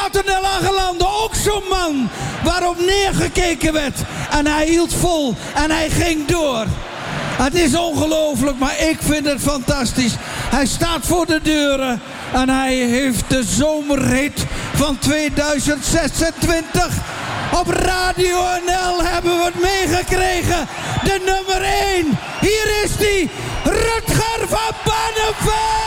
Wouter de Langelande, ook zo'n man waarop neergekeken werd. En hij hield vol en hij ging door. Het is ongelooflijk, maar ik vind het fantastisch. Hij staat voor de deuren en hij heeft de zomerhit van 2026. Op Radio NL hebben we het meegekregen. De nummer 1. Hier is die, Rutger van Barneveld.